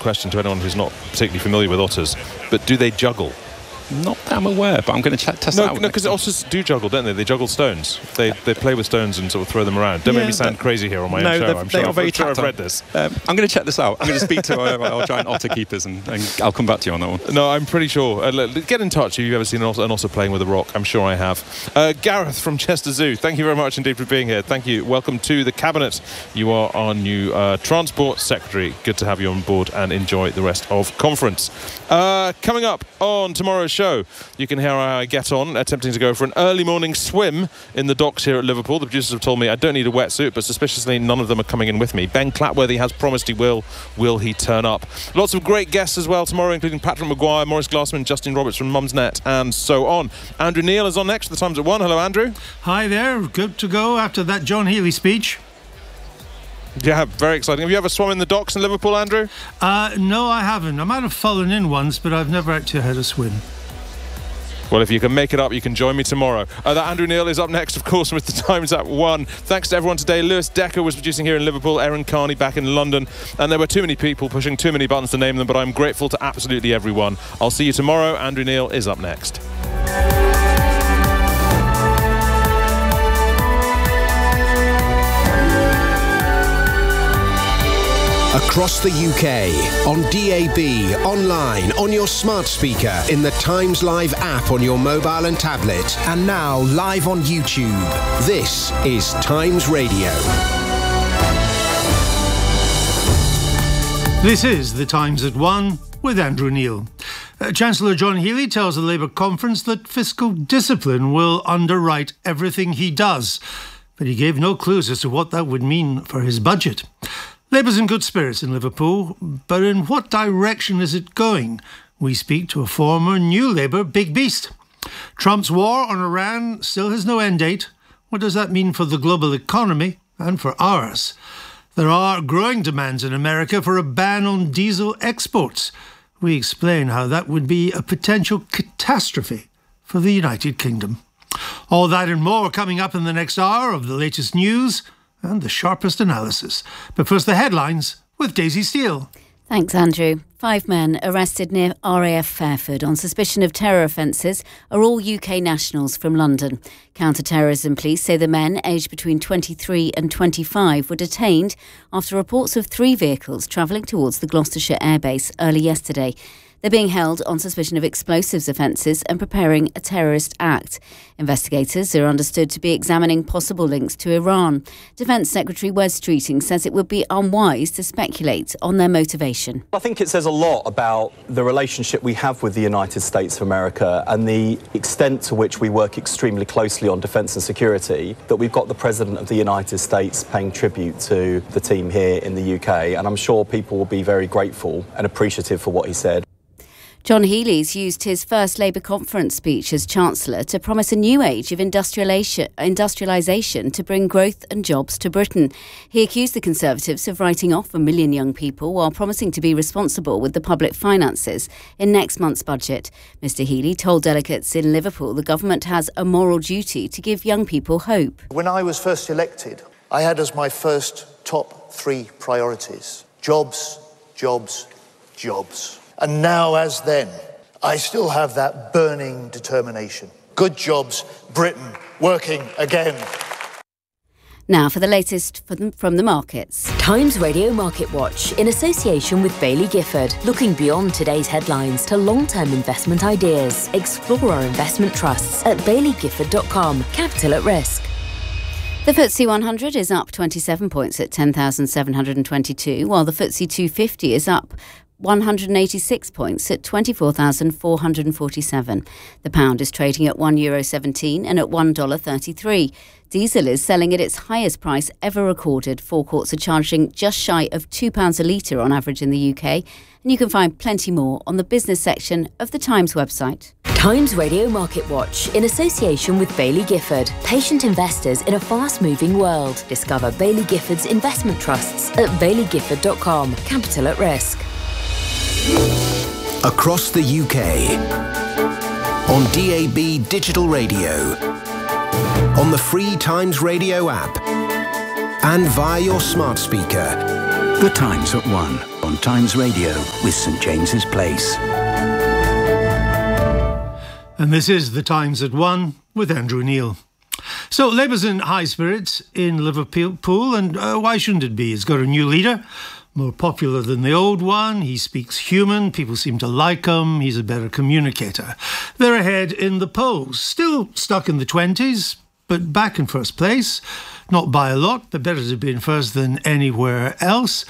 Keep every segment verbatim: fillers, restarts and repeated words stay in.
question to anyone who's not particularly familiar with otters, but do they juggle? Not that I'm aware, but I'm going to test no, that out. No, because otters do juggle, don't they? They juggle stones. They they play with stones and sort of throw them around. Don't yeah, make me sound crazy here on my no, own show. I'm they sure, are very I'm sure I've tactile. read this. Um, I'm going to check this out. I'm going to speak to our, our giant otter keepers, and, and I'll come back to you on that one. No, I'm pretty sure. Uh, get in touch if you've ever seen an otter, an otter playing with a rock. I'm sure I have. Uh, Gareth from Chester Zoo, thank you very much indeed for being here. Thank you. Welcome to the Cabinet. You are our new uh, Transport Secretary. Good to have you on board, and enjoy the rest of conference. Uh, coming up on tomorrow's show, you can hear how I get on attempting to go for an early morning swim in the docks here at Liverpool. The producers have told me I don't need a wetsuit, but suspiciously none of them are coming in with me. Ben Clatworthy has promised he will. Will he turn up? Lots of great guests as well tomorrow, including Patrick Maguire, Maurice Glassman, Justin Roberts from Mumsnet, and so on. Andrew Neil is on next for the Times at one. Hello, Andrew. Hi there. Good to go after that John Healy speech. Yeah, very exciting. Have you ever swum in the docks in Liverpool, Andrew? Uh, no, I haven't. I might have fallen in once, but I've never actually had a swim. Well, if you can make it up, you can join me tomorrow. Uh, that Andrew Neil is up next, of course, with the Times at one. Thanks to everyone today. Lewis Decker was producing here in Liverpool, Erin Carney back in London, and there were too many people pushing too many buttons to name them, but I'm grateful to absolutely everyone. I'll see you tomorrow. Andrew Neil is up next. Across the U K, on D A B, online, on your smart speaker, in the Times Live app on your mobile and tablet, and now live on YouTube. This is Times Radio. This is the Times at one with Andrew Neil. Uh, Chancellor John Healy tells the Labour conference that fiscal discipline will underwrite everything he does, but he gave no clues as to what that would mean for his budget. Labour's in good spirits in Liverpool, but in what direction is it going? We speak to a former New Labour big beast. Trump's war on Iran still has no end date. What does that mean for the global economy and for ours? There are growing demands in America for a ban on diesel exports. We explain how that would be a potential catastrophe for the United Kingdom. All that and more coming up in the next hour of the latest news and the sharpest analysis. But first, the headlines with Daisy Steele. Thanks, Andrew. Five men arrested near R A F Fairford on suspicion of terror offences are all U K nationals from London. Counter-terrorism police say the men, aged between twenty-three and twenty-five, were detained after reports of three vehicles travelling towards the Gloucestershire airbase early yesterday. They're being held on suspicion of explosives offences and preparing a terrorist act. Investigators are understood to be examining possible links to Iran. Defence Secretary Wes Streeting says it would be unwise to speculate on their motivation. I think it says a lot about the relationship we have with the United States of America and the extent to which we work extremely closely on defence and security, that we've got the President of the United States paying tribute to the team here in the U K, and I'm sure people will be very grateful and appreciative for what he said. John Healy's used his first Labour conference speech as Chancellor to promise a new age of industrialisation to bring growth and jobs to Britain. He accused the Conservatives of writing off a million young people while promising to be responsible with the public finances in next month's budget. Mr Healy told delegates in Liverpool the government has a moral duty to give young people hope. When I was first elected, I had as my first top three priorities jobs, jobs, jobs. And now, as then, I still have that burning determination. Good jobs, Britain, working again. Now for the latest from the markets. Times Radio Market Watch, in association with Baillie Gifford. Looking beyond today's headlines to long-term investment ideas. Explore our investment trusts at baillie gifford dot com. Capital at risk. The F T S E one hundred is up twenty-seven points at ten thousand seven hundred twenty-two, while the F T S E two fifty is up one hundred eighty-six points at twenty-four thousand four hundred forty-seven. The pound is trading at one euro seventeen and at one dollar thirty-three. Diesel is selling at its highest price ever recorded. Forecourts are charging just shy of two pounds a litre on average in the U K. And you can find plenty more on the business section of the Times website. Times Radio Market Watch, in association with Baillie Gifford. Patient investors in a fast-moving world. Discover Baillie Gifford's investment trusts at baillie gifford dot com. Capital at risk. Across the U K, on D A B Digital Radio, on the free Times Radio app, and via your smart speaker. The Times at one on on Times Radio with St James's Place. And this is The Times at One with Andrew Neil. So Labour's in high spirits in Liverpool, and uh, why shouldn't it be? It's got a new leader, more popular than the old one. He speaks human. People seem to like him. He's a better communicator. They're ahead in the polls, still stuck in the twenties, but back in first place. Not by a lot, but better to be in first than anywhere else.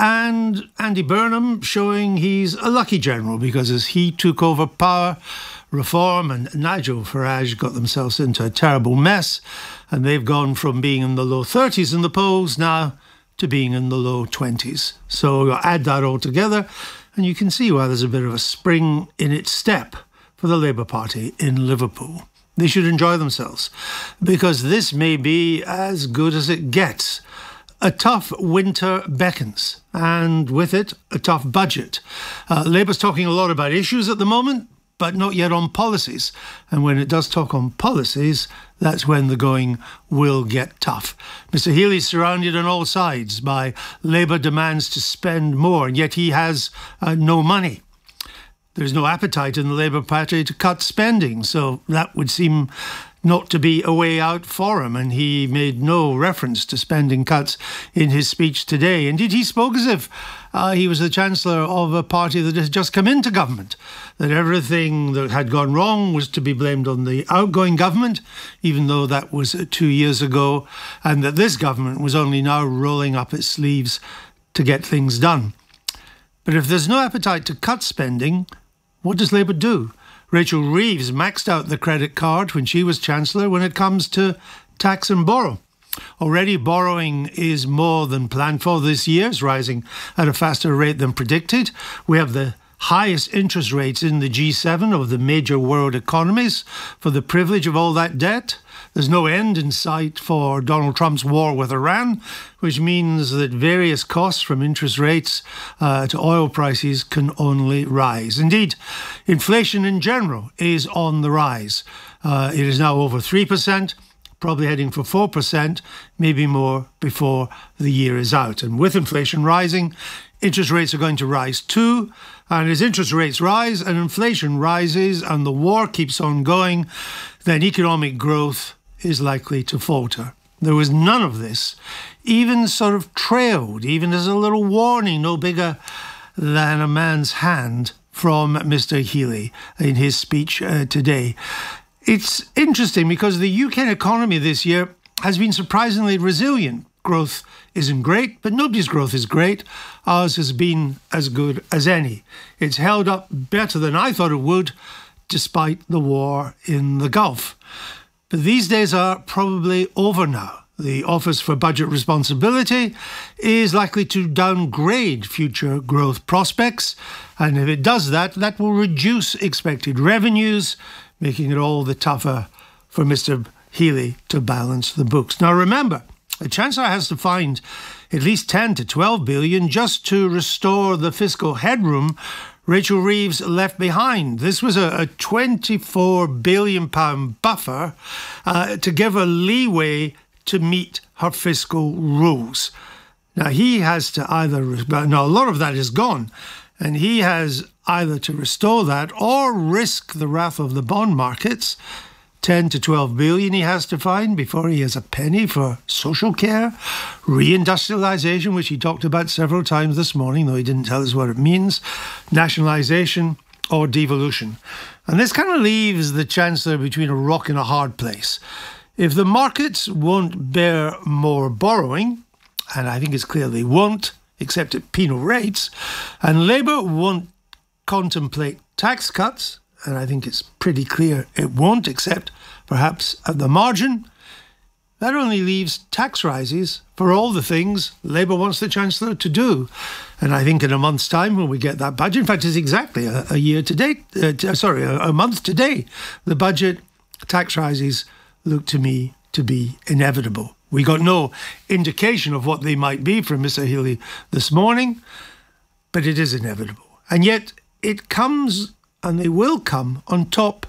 And Andy Burnham showing he's a lucky general, because as he took over power, Reform and Nigel Farage got themselves into a terrible mess, and they've gone from being in the low thirties in the polls now to being in the low twenties. So you add that all together, and you can see why there's a bit of a spring in its step for the Labour Party in Liverpool. They should enjoy themselves, because this may be as good as it gets. A tough winter beckons, and with it, a tough budget. Uh, Labour's talking a lot about issues at the moment, but not yet on policies. And when it does talk on policies, that's when the going will get tough. Mister Healy's surrounded on all sides by Labour demands to spend more, and yet he has uh, no money. There's no appetite in the Labour Party to cut spending, so that would seem not to be a way out for him, and he made no reference to spending cuts in his speech today. Indeed, he spoke as if uh, he was the Chancellor of a party that has just come into government, that everything that had gone wrong was to be blamed on the outgoing government, even though that was two years ago, and that this government was only now rolling up its sleeves to get things done. But if there's no appetite to cut spending, what does Labour do? Rachel Reeves maxed out the credit card when she was Chancellor when it comes to tax and borrow. Already borrowing is more than planned for this year. It's rising at a faster rate than predicted. We have the highest interest rates in the G seven of the major world economies for the privilege of all that debt. There's no end in sight for Donald Trump's war with Iran, which means that various costs from interest rates uh, to oil prices can only rise. Indeed, inflation in general is on the rise. Uh, it is now over three percent, probably heading for four percent, maybe more before the year is out. And with inflation rising, interest rates are going to rise too. And as interest rates rise and inflation rises and the war keeps on going, then economic growth is likely to falter. There was none of this, even sort of trailed, even as a little warning, no bigger than a man's hand, from Mister Healy in his speech uh, today. It's interesting because the U K economy this year has been surprisingly resilient. Growth isn't great, but nobody's growth is great. Ours has been as good as any. It's held up better than I thought it would, despite the war in the Gulf. But these days are probably over now. The Office for Budget Responsibility is likely to downgrade future growth prospects. And if it does that, that will reduce expected revenues, making it all the tougher for Mister Healy to balance the books. Now, remember, the Chancellor has to find at least ten to twelve billion just to restore the fiscal headroom Rachel Reeves left behind. This was a, a twenty-four billion pounds buffer uh, to give her leeway to meet her fiscal rules. Now, he has to either... Now, a lot of that is gone, and he has either to restore that or risk the wrath of the bond markets. ten to twelve billion he has to find before he has a penny for social care, reindustrialisation, which he talked about several times this morning, though he didn't tell us what it means, nationalisation or devolution. And this kind of leaves the Chancellor between a rock and a hard place. If the markets won't bear more borrowing, and I think it's clear they won't, except at penal rates, and Labour won't contemplate tax cuts, and I think it's pretty clear it won't, except perhaps at the margin, that only leaves tax rises for all the things Labour wants the Chancellor to do. And I think in a month's time, when we get that budget, in fact, it's exactly a, a year to date, uh, t- sorry, a, a month today, the budget tax rises look to me to be inevitable. We got no indication of what they might be from Mister Healy this morning, but it is inevitable. And yet it comes, and they will come, on top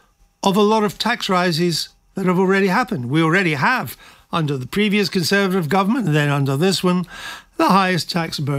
of a lot of tax rises that have already happened. We already have, under the previous Conservative government, and then under this one, the highest tax burden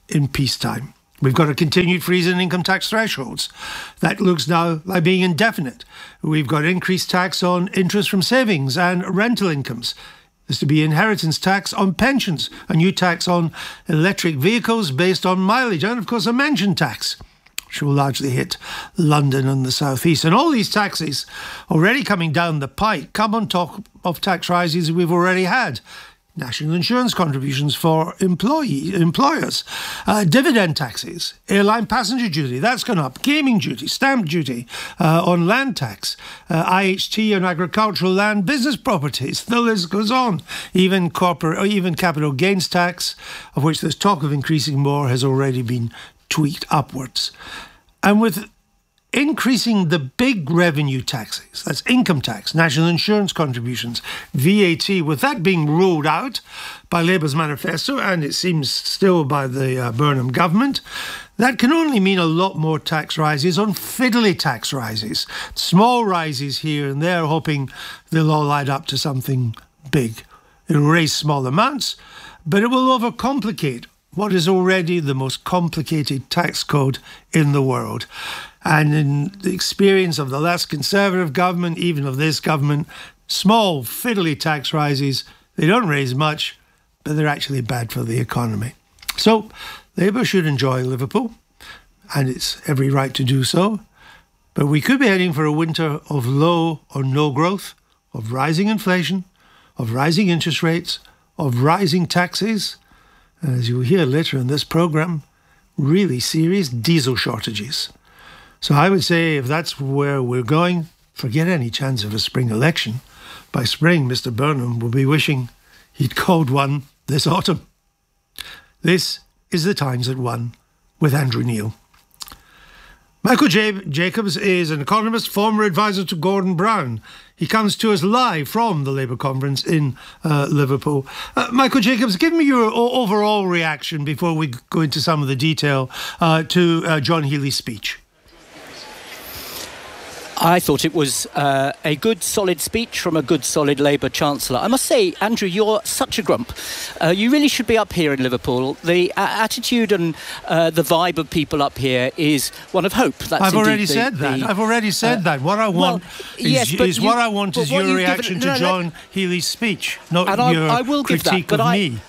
in peacetime. We've got a continued freeze in income tax thresholds. That looks now like being indefinite. We've got increased tax on interest from savings and rental incomes. There's to be inheritance tax on pensions, a new tax on electric vehicles based on mileage, and of course a mention tax, which will largely hit London and the South East. And all these taxes already coming down the pike come on top of tax rises we've already had. National insurance contributions for employee, employers, uh, dividend taxes, airline passenger duty, that's gone up, gaming duty, stamp duty uh, on land tax, uh, I H T on agricultural land, business properties, the list goes on. Even corporate, or even capital gains tax, of which there's talk of increasing more, has already been tweaked upwards. And with increasing the big revenue taxes, that's income tax, national insurance contributions, V A T, with that being ruled out by Labour's manifesto, and it seems still by the uh, Burnham government, that can only mean a lot more tax rises on fiddly tax rises. Small rises here and there, hoping they'll all add up to something big. It'll raise small amounts, but it will overcomplicate what is already the most complicated tax code in the world. And in the experience of the last Conservative government, even of this government, small, fiddly tax rises, they don't raise much, but they're actually bad for the economy. So Labour should enjoy Liverpool, and it's every right to do so. But we could be heading for a winter of low or no growth, of rising inflation, of rising interest rates, of rising taxes, and as you'll hear later in this programme, really serious diesel shortages. So I would say if that's where we're going, forget any chance of a spring election. By spring, Mister Burnham will be wishing he'd called one this autumn. This is The Times at One with Andrew Neil. Michael J- Jacobs is an economist, former advisor to Gordon Brown. He comes to us live from the Labour conference in uh, Liverpool. Uh, Michael Jacobs, give me your o- overall reaction before we go into some of the detail uh, to uh, John Healey's speech. I thought it was uh, a good, solid speech from a good, solid Labour Chancellor. I must say, Andrew, you're such a grump. Uh, you really should be up here in Liverpool. The uh, attitude and uh, the vibe of people up here is one of hope. That's I've already the, said that. The, I've already said uh, that. What I want well, is, yes, is you, what I want is your reaction given, no, to no, John no, Healey's speech, not and your I, I will critique give that, of I, me.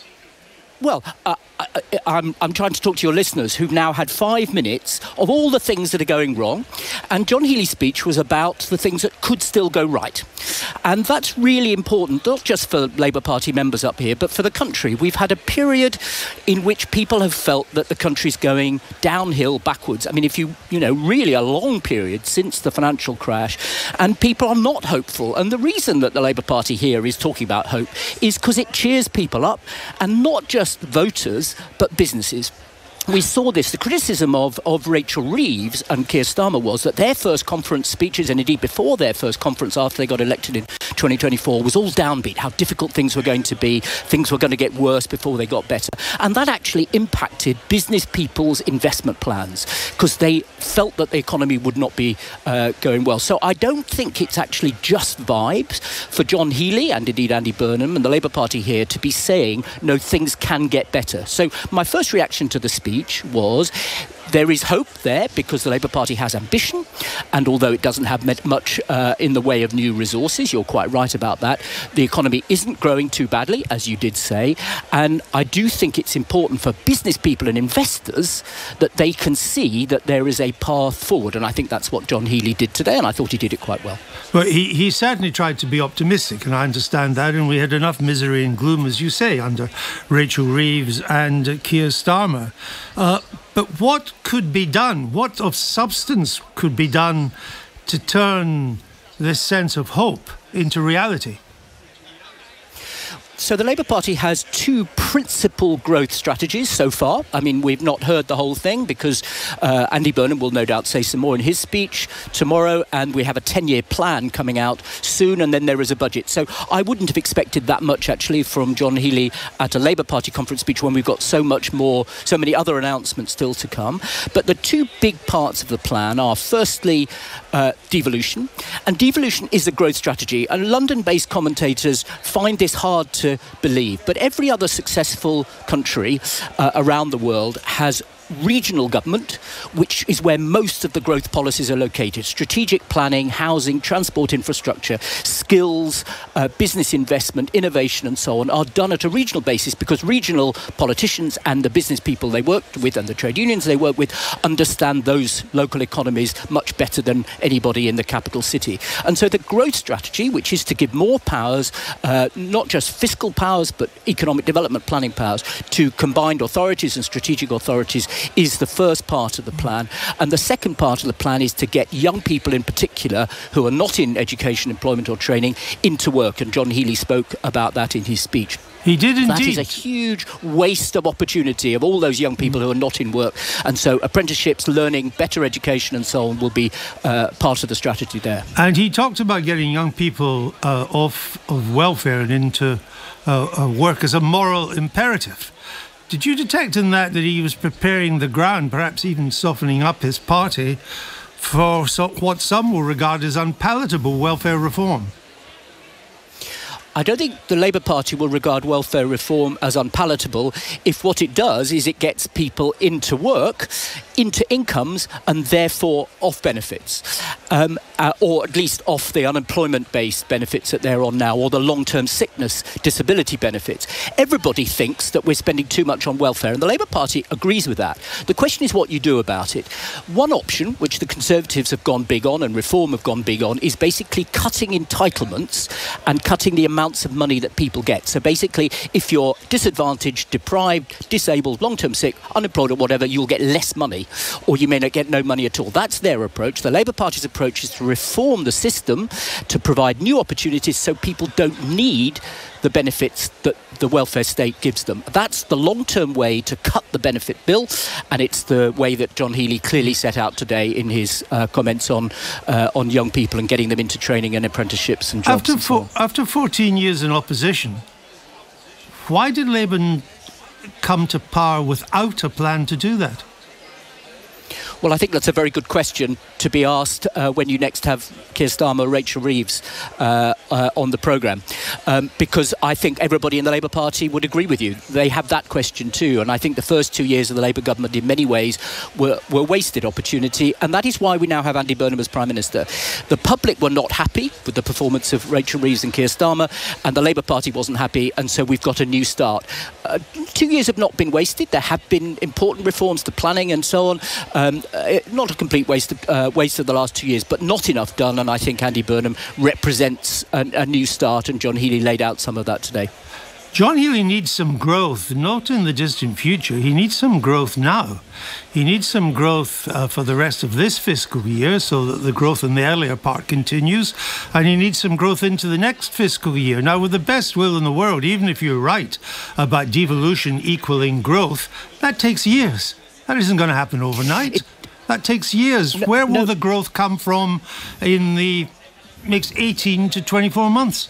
Well, uh, I, I'm, I'm trying to talk to your listeners who've now had five minutes of all the things that are going wrong. And John Healey's speech was about the things that could still go right. And that's really important, not just for Labour Party members up here, but for the country. We've had a period in which people have felt that the country's going downhill, backwards. I mean, if you, you know, really a long period since the financial crash, and people are not hopeful. And the reason that the Labour Party here is talking about hope is because it cheers people up, and not just voters, but businesses. We saw this. The criticism of, of Rachel Reeves and Keir Starmer was that their first conference speeches, and indeed before their first conference after they got elected in twenty twenty-four, was all downbeat, how difficult things were going to be, things were going to get worse before they got better. And that actually impacted business people's investment plans because they felt that the economy would not be uh, going well. So I don't think it's actually just vibes for John Healey and indeed Andy Burnham and the Labour Party here to be saying, no, things can get better. So my first reaction to the speech was there is hope there because the Labour Party has ambition, and although it doesn't have much uh, in the way of new resources, you're quite right about that, the economy isn't growing too badly, as you did say, and I do think it's important for business people and investors that they can see that there is a path forward, and I think that's what John Healey did today, and I thought he did it quite well. Well, he, he certainly tried to be optimistic, and I understand that, and we had enough misery and gloom, as you say, under Rachel Reeves and uh, Keir Starmer. Uh, but what could be done? What of substance could be done to turn this sense of hope into reality? So the Labour Party has two principal growth strategies so far. I mean, we've not heard the whole thing because uh, Andy Burnham will no doubt say some more in his speech tomorrow, and we have a ten-year plan coming out soon, and then there is a budget. So I wouldn't have expected that much, actually, from John Healey at a Labour Party conference speech when we've got so much more, so many other announcements still to come. But the two big parts of the plan are, firstly, uh, devolution. And devolution is a growth strategy, and London-based commentators find this hard to to believe. But every other successful country uh, around the world has regional government, which is where most of the growth policies are located. Strategic planning, housing, transport infrastructure, skills, uh, business investment, innovation and so on are done at a regional basis because regional politicians and the business people they work with and the trade unions they work with understand those local economies much better than anybody in the capital city. And so the growth strategy, which is to give more powers, uh, not just fiscal powers, but economic development planning powers to combined authorities and strategic authorities, is the first part of the plan. And the second part of the plan is to get young people in particular who are not in education, employment or training into work. And John Healey spoke about that in his speech. He did indeed. That is a huge waste of opportunity of all those young people who are not in work. And so apprenticeships, learning, better education and so on will be uh, part of the strategy there. And he talked about getting young people uh, off of welfare and into uh, uh, work as a moral imperative. Did you detect in that that he was preparing the ground, perhaps even softening up his party, for so, what some will regard as unpalatable welfare reform? I don't think the Labour Party will regard welfare reform as unpalatable if what it does is it gets people into work, into incomes, and therefore off benefits, um, uh, or at least off the unemployment-based benefits that they're on now, or the long-term sickness disability benefits. Everybody thinks that we're spending too much on welfare, and the Labour Party agrees with that. The question is what you do about it. One option, which the Conservatives have gone big on and Reform have gone big on, is basically cutting entitlements and cutting the amount of money that people get. So basically, if you're disadvantaged, deprived, disabled, long-term sick, unemployed or whatever, you'll get less money, or you may not get no money at all. That's their approach. The Labour Party's approach is to reform the system to provide new opportunities so people don't need the benefits that the welfare state gives them. That's the long-term way to cut the benefit bill, and it's the way that John Healey clearly set out today in his uh, comments on uh, on young people and getting them into training and apprenticeships and jobs. After, and so on. after fourteen years in opposition, why did Labour come to power without a plan to do that? Well, I think that's a very good question to be asked uh, when you next have Keir Starmer, Rachel Reeves uh, uh, on the programme, um, because I think everybody in the Labour Party would agree with you. They have that question too, and I think the first two years of the Labour government in many ways were, were wasted opportunity, and that is why we now have Andy Burnham as Prime Minister. The public were not happy with the performance of Rachel Reeves and Keir Starmer, and the Labour Party wasn't happy, and so we've got a new start. Uh, two years have not been wasted. There have been important reforms to planning and so on. Um, Uh, not a complete waste of, uh, waste of the last two years, but not enough done, and I think Andy Burnham represents a, a new start, and John Healey laid out some of that today. John Healey needs some growth, not in the distant future. He needs some growth now. He needs some growth uh, for the rest of this fiscal year so that the growth in the earlier part continues, and he needs some growth into the next fiscal year. Now, with the best will in the world, even if you're right about devolution equaling growth, that takes years. That isn't going to happen overnight. It, That takes years. No, Where will no. the growth come from in the next eighteen to twenty-four months?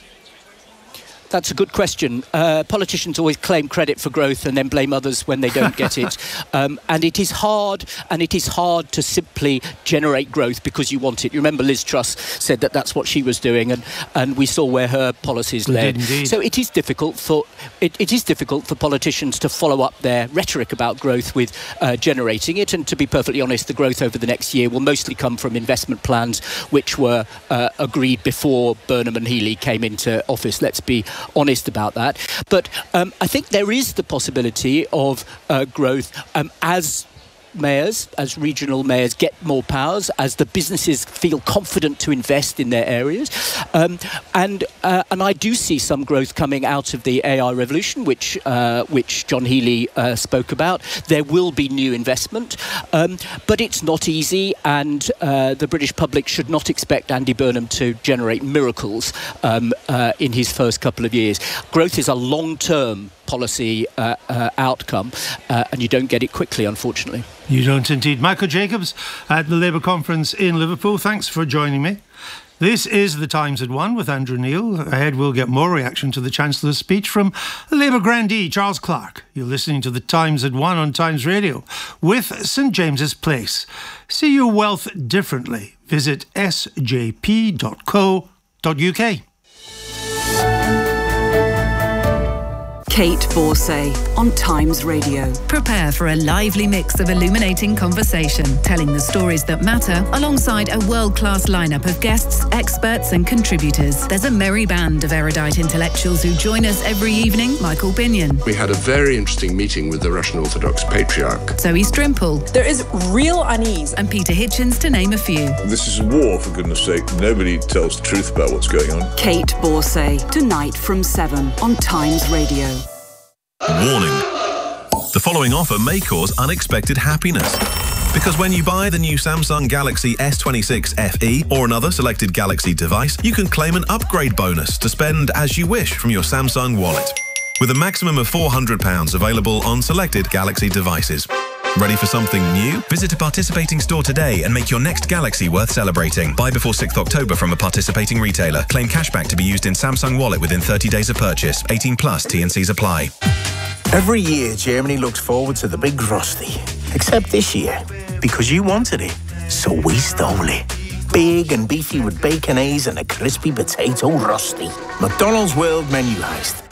That's a good question. Uh, politicians always claim credit for growth and then blame others when they don't get it. Um, and it is hard, and it is hard to simply generate growth because you want it. You remember Liz Truss said that that's what she was doing, and, and we saw where her policies we led. Did so it is difficult for it, it is difficult for politicians to follow up their rhetoric about growth with uh, generating it. And to be perfectly honest, the growth over the next year will mostly come from investment plans which were uh, agreed before Burnham and Healey came into office. Let's be honest about that. But um, I think there is the possibility of uh, growth um, as mayors, as regional mayors get more powers, as the businesses feel confident to invest in their areas. Um, and uh, and I do see some growth coming out of the A I revolution, which uh, which John Healey uh, spoke about. There will be new investment, um, but it's not easy, and uh, the British public should not expect Andy Burnham to generate miracles um, uh, in his first couple of years. Growth is a long-term policy uh, uh, outcome, uh, and you don't get it quickly, unfortunately. You don't indeed. Michael Jacobs at the Labour conference in Liverpool. Thanks for joining me. This is The Times at One with Andrew Neil. Ahead we'll get more reaction to the Chancellor's speech from Labour grandee Charles Clarke. You're listening to The Times at One on Times Radio with St James's Place. See your wealth differently. Visit s j p dot co dot u k. Kate Borsay on Times Radio. Prepare for a lively mix of illuminating conversation, telling the stories that matter alongside a world-class lineup of guests, experts and contributors. There's a merry band of erudite intellectuals who join us every evening. Michael Binion. We had a very interesting meeting with the Russian Orthodox Patriarch. Zoe Strimple. There is real unease. And Peter Hitchens, to name a few. This is a war, for goodness sake. Nobody tells the truth about what's going on. Kate Borsay, tonight from seven on Times Radio. Warning. The following offer may cause unexpected happiness. Because when you buy the new Samsung Galaxy S twenty-six F E or another selected Galaxy device, you can claim an upgrade bonus to spend as you wish from your Samsung wallet. With a maximum of four hundred pounds available on selected Galaxy devices. Ready for something new? Visit a participating store today and make your next Galaxy worth celebrating. Buy before sixth of October from a participating retailer. Claim cashback to be used in Samsung Wallet within thirty days of purchase. eighteen plus, T and Cs apply. Every year, Germany looks forward to the big Frosty. Except this year, because you wanted it, so we stole it. Big and beefy with bacon A's and a crispy potato rusty. McDonald's World Menu Heist.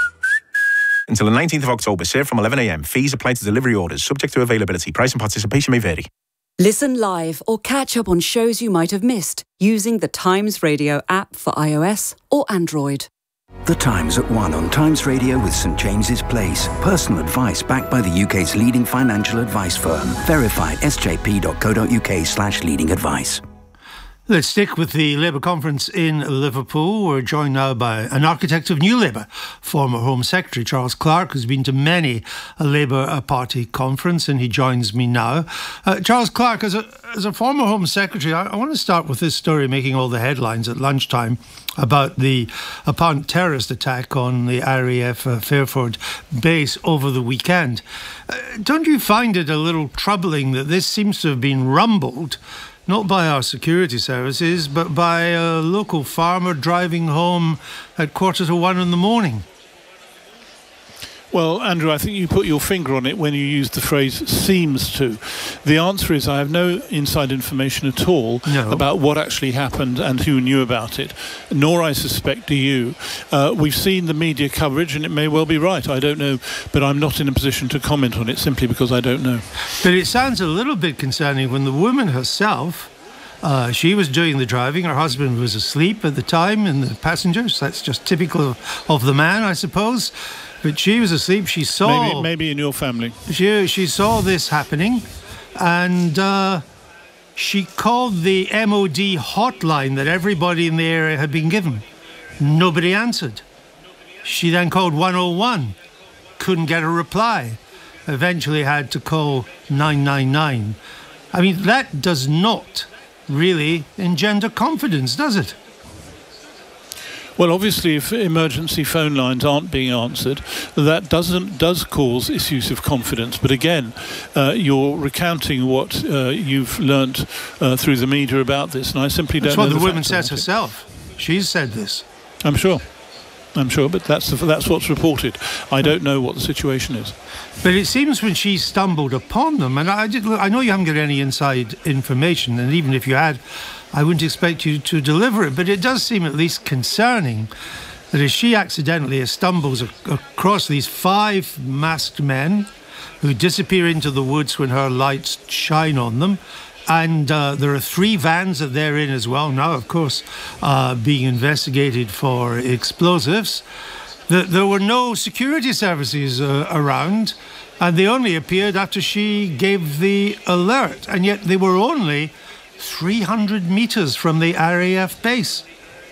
Until the nineteenth of October, served from eleven a m. Fees apply to delivery orders, subject to availability. Price and participation may vary. Listen live or catch up on shows you might have missed using the Times Radio app for iOS or Android. The Times at one on Times Radio with St James's Place. Personal advice backed by the U K's leading financial advice firm. Verified s j p dot co dot u k slash leading advice. Let's stick with the Labour conference in Liverpool. We're joined now by an architect of New Labour, former Home Secretary Charles Clarke, who's been to many a Labour Party conference, and he joins me now. Uh, Charles Clarke, as a, as a former Home Secretary, I, I want to start with this story making all the headlines at lunchtime about the apparent terrorist attack on the R A F uh, Fairford base over the weekend. Uh, don't you find it a little troubling that this seems to have been rumbled not by our security services, but by a local farmer driving home at quarter to one in the morning? Well, Andrew, I think you put your finger on it when you used the phrase seems to. The answer is I have no inside information at all no. about what actually happened and who knew about it, nor I suspect do you. Uh, we've seen the media coverage and it may well be right. I don't know, but I'm not in a position to comment on it simply because I don't know. But it sounds a little bit concerning when the woman herself, Uh, she was doing the driving. Her husband was asleep at the time in the passengers. That's just typical of, of the man, I suppose. But she was asleep. She saw... Maybe, maybe in your family. She, she saw this happening, and uh, she called the M O D hotline that everybody in the area had been given. Nobody answered. She then called one oh one. Couldn't get a reply. Eventually had to call nine nine nine. I mean, that does not really engender confidence, does it? Well, obviously, if emergency phone lines aren't being answered, that doesn't does cause issues of confidence. But again, uh, you're recounting what uh, you've learnt uh, through the media about this, and I simply don't that's know. That's what the, the woman says herself. She's said this. I'm sure. I'm sure, but that's the, that's what's reported. I don't know what the situation is. But it seems when she stumbled upon them, and I, did, I know you haven't got any inside information, and even if you had, I wouldn't expect you to deliver it, but it does seem at least concerning that if she accidentally stumbles across these five masked men who disappear into the woods when her lights shine on them, and uh, there are three vans that they're in as well now, of course, uh, being investigated for explosives. The, there were no security services uh, around, and they only appeared after she gave the alert, and yet they were only three hundred metres from the R A F base.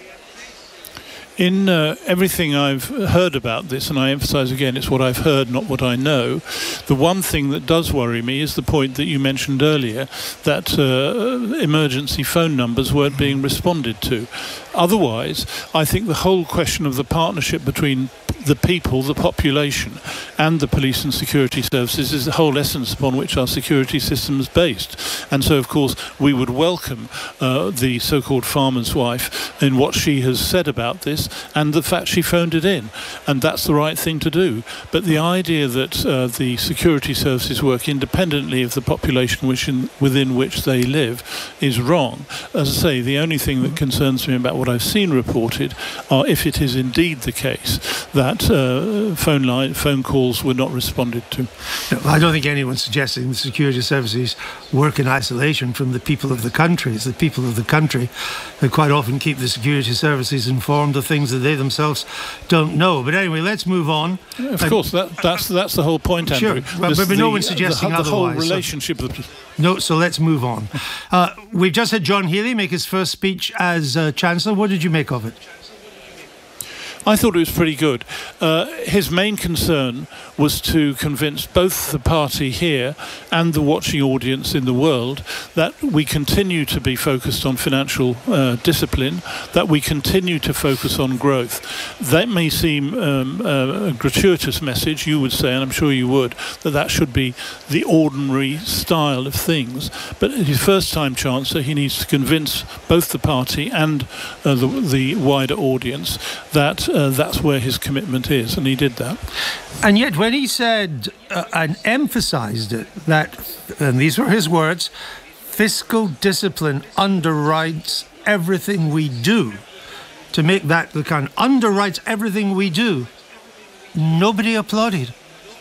In uh, everything I've heard about this, and I emphasise again, it's what I've heard, not what I know, the one thing that does worry me is the point that you mentioned earlier, that uh, emergency phone numbers weren't being responded to. Otherwise, I think the whole question of the partnership between the people, the population, and the police and security services is the whole essence upon which our security system is based. And so, of course, we would welcome uh, the so-called farmer's wife in what she has said about this and the fact she phoned it in. And that's the right thing to do. But the idea that uh, the security services work independently of the population which in, within which they live is wrong. As I say, the only thing that concerns me about what I've seen reported are if it is indeed the case that that uh, phone line, phone calls were not responded to. No, I don't think anyone's suggesting the security services work in isolation from the people of the country. It's the people of the country who quite often keep the security services informed of things that they themselves don't know. But anyway, let's move on. Yeah, of and, course, that, that's that's the whole point, Andrew. Sure, but, but the, no one's suggesting the, the otherwise. whole relationship. So. Of, No, so let's move on. Uh, we've just had John Healey make his first speech as uh, Chancellor. What did you make of it? I thought it was pretty good. Uh, his main concern was to convince both the party here and the watching audience in the world that we continue to be focused on financial uh, discipline, that we continue to focus on growth. That may seem um, a gratuitous message, you would say, and I'm sure you would, that that should be the ordinary style of things. But as his first-time Chancellor, he needs to convince both the party and uh, the, the wider audience that uh, that's where his commitment is, and he did that. And yet when he said uh, and emphasised it, that, and these were his words, fiscal discipline underwrites everything we do, to make that the kind of underwrites everything we do, nobody applauded.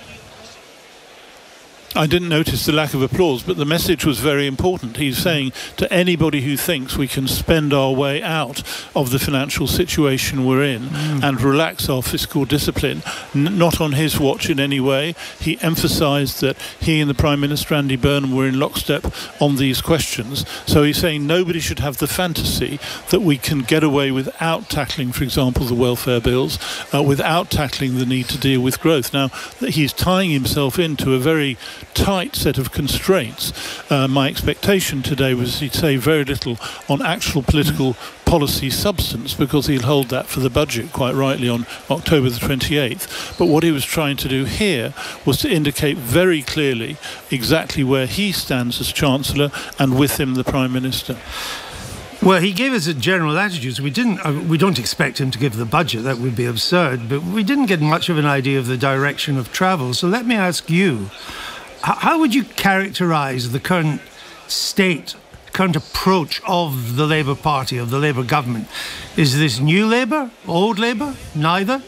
I didn't notice the lack of applause, but the message was very important. He's saying to anybody who thinks we can spend our way out of the financial situation we're in mm. and relax our fiscal discipline, n- not on his watch in any way. He emphasised that he and the Prime Minister, Andy Burnham, were in lockstep on these questions. So he's saying nobody should have the fantasy that we can get away without tackling, for example, the welfare bills, uh, without tackling the need to deal with growth. Now, he's tying himself into a very tight set of constraints. Uh, my expectation today was he'd say very little on actual political policy substance, because he'll hold that for the budget, quite rightly, on October the twenty-eighth. But what he was trying to do here was to indicate very clearly exactly where he stands as Chancellor, and with him the Prime Minister. Well, he gave us a general attitude. So we didn't. Uh, we don't expect him to give the budget. That would be absurd. But we didn't get much of an idea of the direction of travel. So let me ask you, how would you characterise the current state, current approach of the Labour Party, of the Labour government? Is this new Labour, old Labour, neither?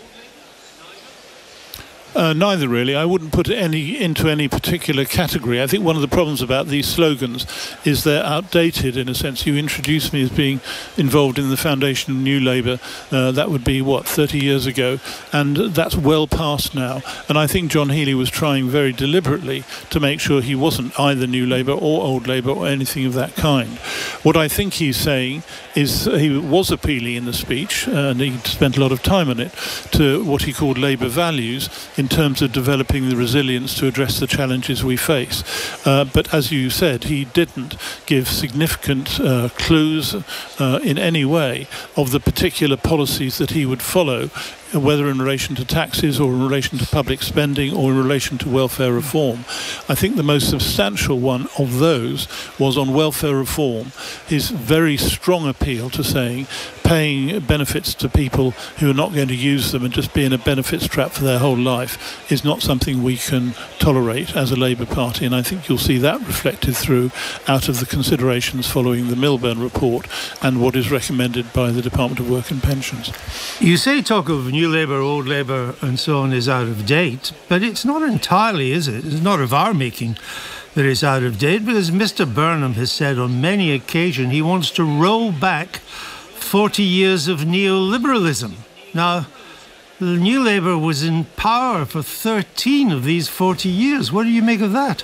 Uh, neither, really. I wouldn't put any into any particular category. I think one of the problems about these slogans is they're outdated, in a sense. You introduced me as being involved in the foundation of New Labour. Uh, that would be, what, thirty years ago? And that's well past now. And I think John Healey was trying very deliberately to make sure he wasn't either New Labour or Old Labour or anything of that kind. What I think he's saying is he was appealing in the speech, uh, and he spent a lot of time on it, to what he called Labour values, in terms of developing the resilience to address the challenges we face. Uh, but as you said, he didn't give significant uh, clues uh, in any way of the particular policies that he would follow, whether in relation to taxes or in relation to public spending or in relation to welfare reform. I think the most substantial one of those was on welfare reform, his very strong appeal to saying paying benefits to people who are not going to use them and just be in a benefits trap for their whole life is not something we can tolerate as a Labour Party, and I think you'll see that reflected through out of the considerations following the Milburn report and what is recommended by the Department of Work and Pensions. You say talk of New Labour, Old Labour and so on is out of date, but it's not entirely, is it? It's not of our making that it's out of date, because Mister Burnham has said on many occasions he wants to roll back forty years of neoliberalism. Now, the New Labour was in power for thirteen of these forty years. What do you make of that?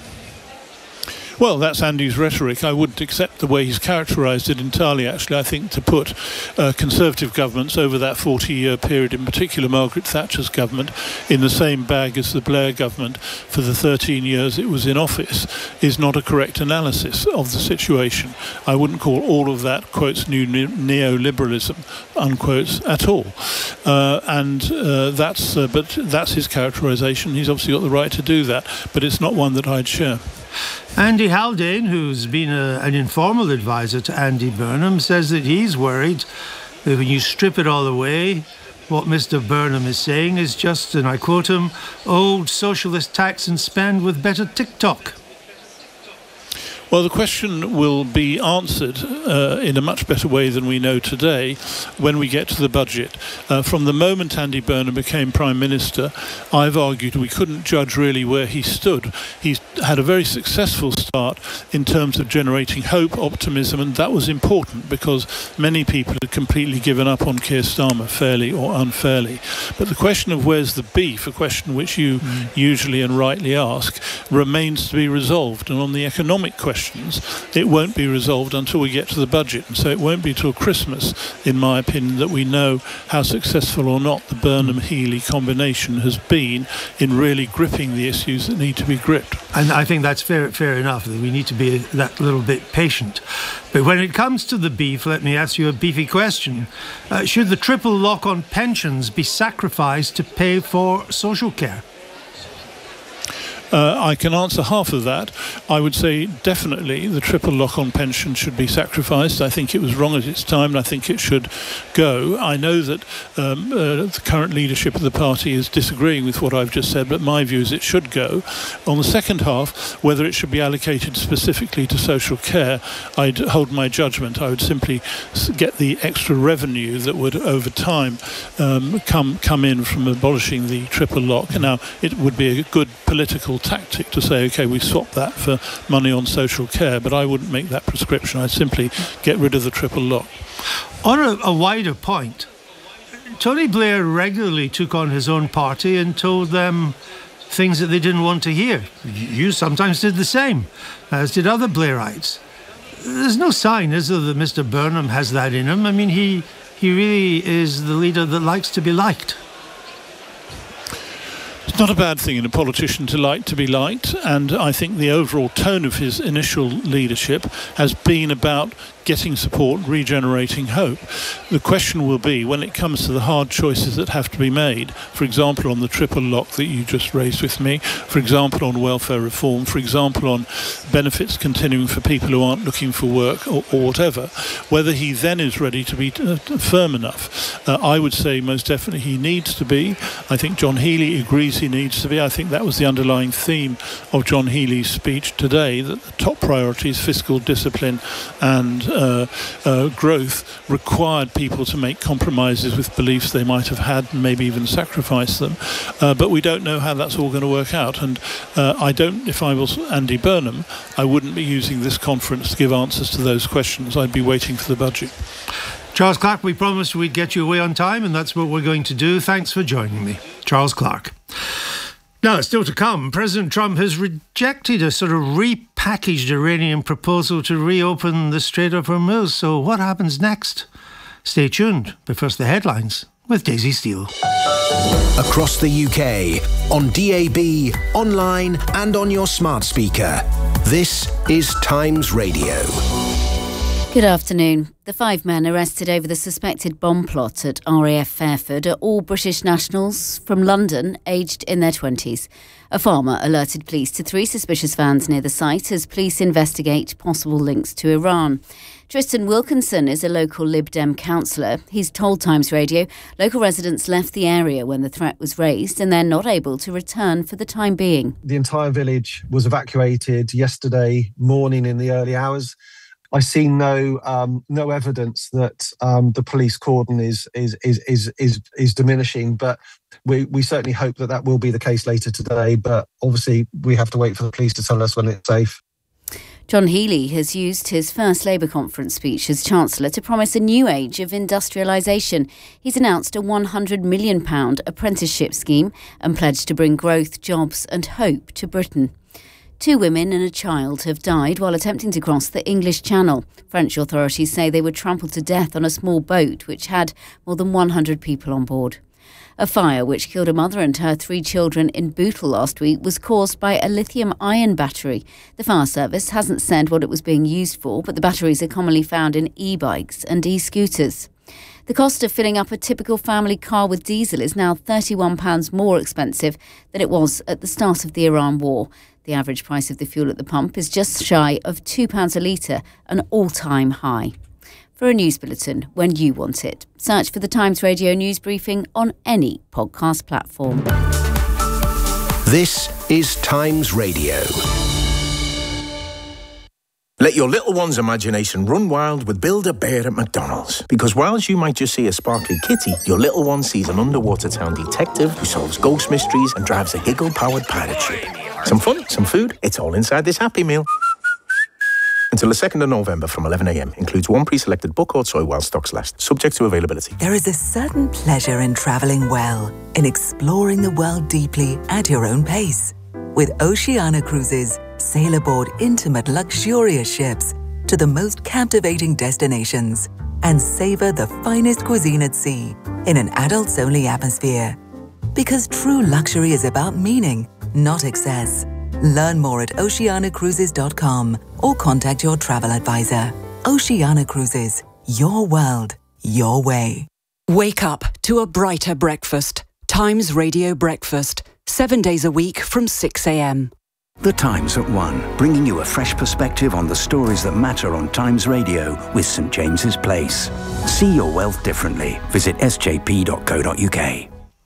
Well, that's Andy's rhetoric. I wouldn't accept the way he's characterised it entirely, actually. I think to put uh, Conservative governments over that forty-year period, in particular Margaret Thatcher's government, in the same bag as the Blair government for the thirteen years it was in office, is not a correct analysis of the situation. I wouldn't call all of that, quotes, new ne- neoliberalism, unquotes, at all. Uh, and uh, that's, uh, but that's his characterisation. He's obviously got the right to do that, but it's not one that I'd share. Andy Haldane, who's been a, an informal advisor to Andy Burnham, says that he's worried that when you strip it all away, what Mister Burnham is saying is just, and I quote him, old socialist tax and spend with better TikTok. Well, the question will be answered uh, in a much better way than we know today when we get to the budget. Uh, from the moment Andy Burnham became Prime Minister, I've argued we couldn't judge really where he stood. He's had a very successful start in terms of generating hope, optimism, and that was important because many people had completely given up on Keir Starmer, fairly or unfairly. But the question of where's the beef, a question which you mm. usually and rightly ask, remains to be resolved. And on the economic questions, it won't be resolved until we get to the budget. And so it won't be till Christmas, in my opinion, that we know how successful or not the Burnham-Healey combination has been in really gripping the issues that need to be gripped. And I think that's fair, fair enough, that we need to be that little bit patient. But when it comes to the beef, let me ask you a beefy question. Uh, should the triple lock on pensions be sacrificed to pay for social care? Uh, I can answer half of that. I would say definitely the triple lock on pension should be sacrificed. I think it was wrong at its time and I think it should go. I know that um, uh, the current leadership of the party is disagreeing with what I've just said, but my view is it should go. On the second half, whether it should be allocated specifically to social care, I'd hold my judgment. I would simply get the extra revenue that would over time um, come, come in from abolishing the triple lock. Now, it would be a good political tactic to say, OK, we swap that for money on social care, but I wouldn't make that prescription. I'd simply get rid of the triple lock. On a, a wider point, Tony Blair regularly took on his own party and told them things that they didn't want to hear. You sometimes did the same, as did other Blairites. There's no sign, is there, that Mister Burnham has that in him? I mean, he, he really is the leader that likes to be liked. It's not a bad thing in a politician to like to be liked, and I think the overall tone of his initial leadership has been about getting support, regenerating hope. The question will be, when it comes to the hard choices that have to be made, for example on the triple lock that you just raised with me, for example on welfare reform, for example on benefits continuing for people who aren't looking for work or, or whatever, whether he then is ready to be uh, firm enough. Uh, I would say most definitely he needs to be. I think John Healey agrees he needs to be. I think that was the underlying theme of John Healey's speech today, that the top priority is fiscal discipline and Uh, uh, growth required people to make compromises with beliefs they might have had and maybe even sacrifice them. Uh, but we don't know how that's all going to work out. And uh, I don't, if I was Andy Burnham, I wouldn't be using this conference to give answers to those questions. I'd be waiting for the budget. Charles Clarke, we promised we'd get you away on time, and that's what we're going to do. Thanks for joining me. Charles Clarke. Now, still to come, President Trump has rejected a sort of repackaged Iranian proposal to reopen the Strait of Hormuz. So what happens next? Stay tuned. But first, the headlines with Daisy Steele. Across the U K, on D A B, online and on your smart speaker. This is Times Radio. Good afternoon. The five men arrested over the suspected bomb plot at R A F Fairford are all British nationals from London, aged in their twenties. A farmer alerted police to three suspicious vans near the site as police investigate possible links to Iran. Tristan Wilkinson is a local Lib Dem councillor. He's told Times Radio local residents left the area when the threat was raised and they're not able to return for the time being. The entire village was evacuated yesterday morning in the early hours. I see no um, no evidence that um, the police cordon is is is is is, is diminishing, but we, we certainly hope that that will be the case later today. But obviously, we have to wait for the police to tell us when it's safe. John Healey has used his first Labour conference speech as Chancellor to promise a new age of industrialisation. He's announced a one hundred million pounds apprenticeship scheme and pledged to bring growth, jobs and hope to Britain. Two women and a child have died while attempting to cross the English Channel. French authorities say they were trampled to death on a small boat which had more than one hundred people on board. A fire which killed a mother and her three children in Bootle last week was caused by a lithium-ion battery. The fire service hasn't said what it was being used for, but the batteries are commonly found in e-bikes and e-scooters. The cost of filling up a typical family car with diesel is now thirty-one pounds more expensive than it was at the start of the Iran war. The average price of the fuel at the pump is just shy of two pounds a litre, an all-time high. For a news bulletin when you want it, search for the Times Radio News Briefing on any podcast platform. This is Times Radio. Let your little one's imagination run wild with Build-A-Bear at McDonald's. Because whilst you might just see a sparkly kitty, your little one sees an underwater town detective who solves ghost mysteries and drives a giggle-powered pirate ship. Some fun, some food, it's all inside this Happy Meal. Until the second of November from eleven a m. Includes one pre-selected book or toy while stocks last. Subject to availability. There is a certain pleasure in travelling well, in exploring the world deeply at your own pace. With Oceania Cruises, sail aboard intimate, luxurious ships to the most captivating destinations and savour the finest cuisine at sea in an adults-only atmosphere. Because true luxury is about meaning, not excess. Learn more at oceania cruises dot com or contact your travel advisor. Oceania Cruises, your world, your way. Wake up to a brighter breakfast. Times Radio Breakfast. Seven days a week from six a m. The Times at one, bringing you a fresh perspective on the stories that matter on Times Radio with St James's Place. See your wealth differently. Visit s j p dot co dot u k.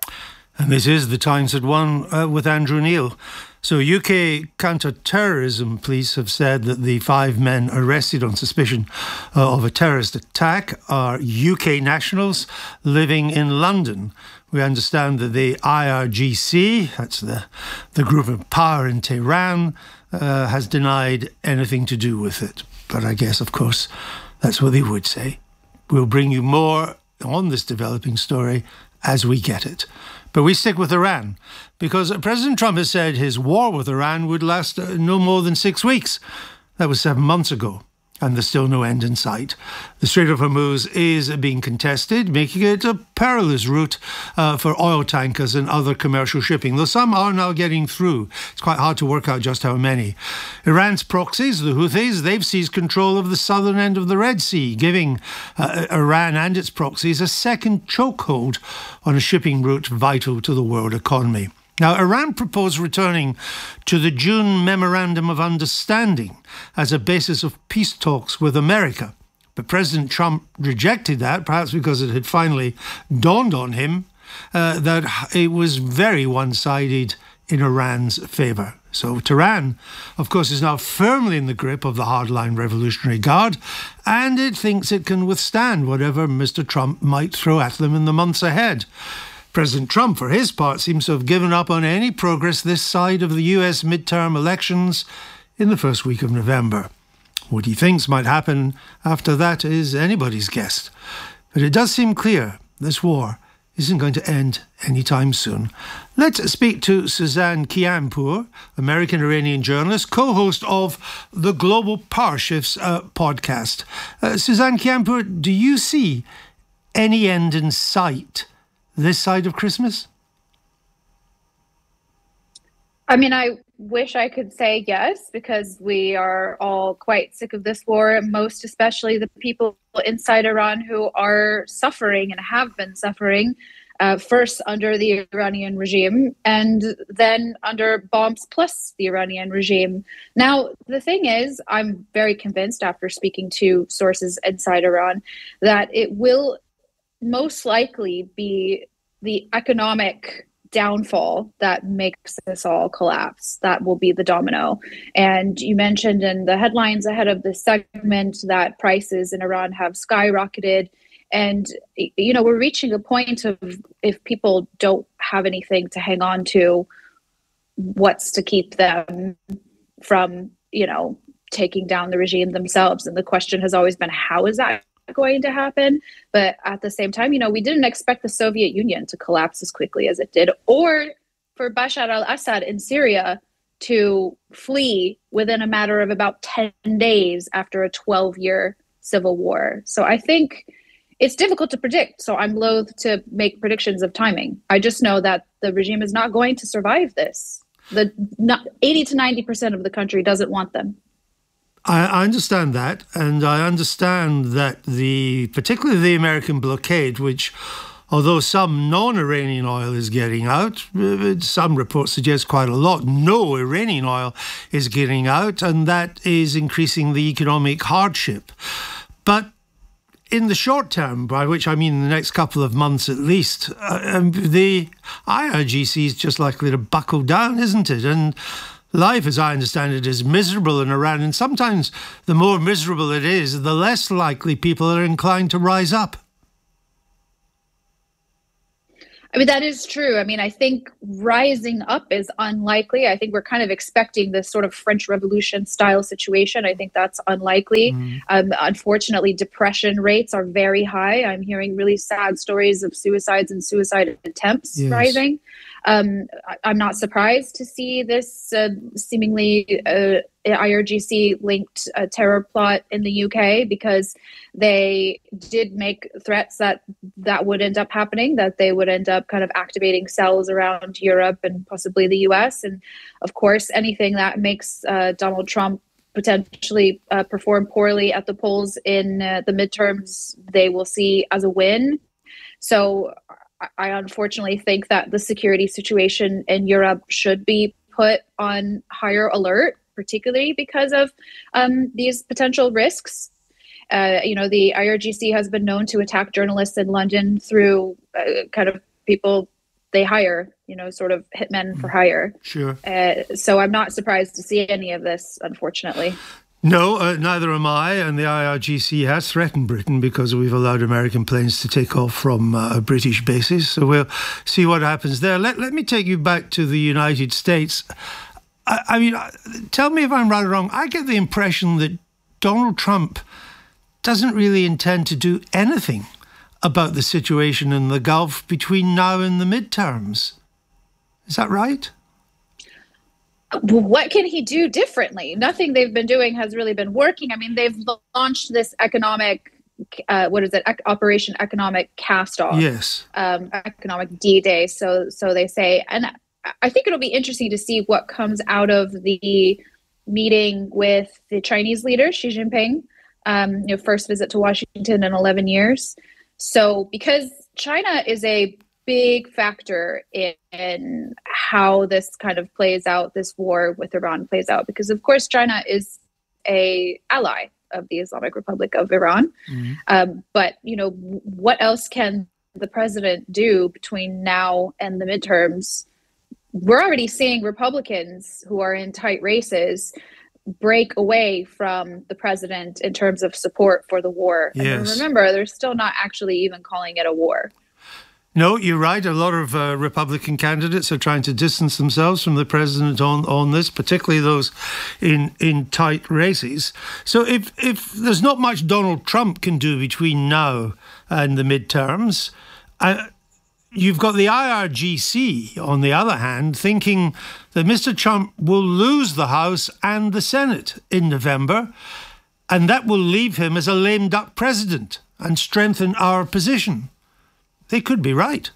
And this is The Times at one uh, with Andrew Neil. So U K counter-terrorism police have said that the five men arrested on suspicion uh, of a terrorist attack are U K nationals living in London. We understand that the I R G C, that's the, the group of power in Tehran, uh, has denied anything to do with it. But I guess, of course, that's what they would say. We'll bring you more on this developing story as we get it. But we stick with Iran, because President Trump has said his war with Iran would last uh, no more than six weeks. That was seven months ago, and there's still no end in sight. The Strait of Hormuz is being contested, making it a perilous route uh, for oil tankers and other commercial shipping, though some are now getting through. It's quite hard to work out just how many. Iran's proxies, the Houthis, they've seized control of the southern end of the Red Sea, giving uh, Iran and its proxies a second chokehold on a shipping route vital to the world economy. Now, Iran proposed returning to the June Memorandum of Understanding as a basis of peace talks with America. But President Trump rejected that, perhaps because it had finally dawned on him uh, that it was very one-sided in Iran's favour. So Tehran, of course, is now firmly in the grip of the hardline Revolutionary Guard, and it thinks it can withstand whatever Mister Trump might throw at them in the months ahead. President Trump, for his part, seems to have given up on any progress this side of the U S midterm elections in the first week of November. What he thinks might happen after that is anybody's guess. But it does seem clear this war isn't going to end anytime soon. Let's speak to Suzanne Kianpour, American-Iranian journalist, co-host of the Global Power Shifts uh, podcast. Uh, Suzanne Kianpour, do you see any end in sight this side of Christmas? I mean, I wish I could say yes, because we are all quite sick of this war, most especially the people inside Iran who are suffering and have been suffering, uh, first under the Iranian regime and then under bombs plus the Iranian regime. Now, the thing is, I'm very convinced after speaking to sources inside Iran that it will most likely be the economic downfall that makes this all collapse. That will be the domino. And you mentioned in the headlines ahead of this segment that prices in Iran have skyrocketed. And, you know, we're reaching a point of, if people don't have anything to hang on to, what's to keep them from, you know, taking down the regime themselves? And the question has always been, how is that going to happen? But at the same time, you know, we didn't expect the Soviet Union to collapse as quickly as it did, or for Bashar al-Assad in Syria to flee within a matter of about ten days after a twelve-year civil war. So I think it's difficult to predict. So I'm loath to make predictions of timing. I just know that the regime is not going to survive this. The eighty to ninety percent of the country doesn't want them. I understand that, and I understand that the, particularly the American blockade, which, although some non-Iranian oil is getting out, some reports suggest quite a lot, no Iranian oil is getting out, and that is increasing the economic hardship. But in the short term, by which I mean the next couple of months at least, uh, the I R G C is just likely to buckle down, isn't it? And life, as I understand it, is miserable in Iran. And sometimes the more miserable it is, the less likely people are inclined to rise up. I mean, that is true. I mean, I think rising up is unlikely. I think we're kind of expecting this sort of French Revolution style situation. I think that's unlikely. Mm. Um, unfortunately, depression rates are very high. I'm hearing really sad stories of suicides and suicide attempts yes. rising. Um, I, I'm not surprised to see this uh, seemingly uh, I R G C-linked uh, terror plot in the U K, because they did make threats that that would end up happening, that they would end up kind of activating cells around Europe and possibly the U S. And of course, anything that makes uh, Donald Trump potentially uh, perform poorly at the polls in uh, the midterms, they will see as a win. So I unfortunately think that the security situation in Europe should be put on higher alert, particularly because of um, these potential risks. Uh, you know, the I R G C has been known to attack journalists in London through uh, kind of people they hire, you know, sort of hitmen for hire. Sure. Uh, so I'm not surprised to see any of this, unfortunately. No, uh, neither am I, and the I R G C has threatened Britain because we've allowed American planes to take off from uh, British bases, so we'll see what happens there. Let, let me take you back to the United States. I, I mean, tell me if I'm right or wrong. I get the impression that Donald Trump doesn't really intend to do anything about the situation in the Gulf between now and the midterms. Is that right? What can he do differently? Nothing they've been doing has really been working. I mean, they've launched this economic, uh, what is it, e- Operation Economic Cast-Off. Yes. Um, economic D-Day, so so they say. And I think it'll be interesting to see what comes out of the meeting with the Chinese leader, Xi Jinping, um, you know, first visit to Washington in eleven years. So because China is a big factor in, in how this kind of plays out, this war with Iran plays out, because of course China is a ally of the Islamic Republic of Iran. Mm-hmm. Um, but, you know, what else can the president do between now and the midterms? We're already seeing Republicans who are in tight races break away from the president in terms of support for the war. Yes. And remember, they're still not actually even calling it a war. No, you're right. A lot of uh, Republican candidates are trying to distance themselves from the president on, on this, particularly those in, in tight races. So if, if there's not much Donald Trump can do between now and the midterms, uh, you've got the I R G C, on the other hand, thinking that Mister Trump will lose the House and the Senate in November, and that will leave him as a lame duck president and strengthen our position. They could be right.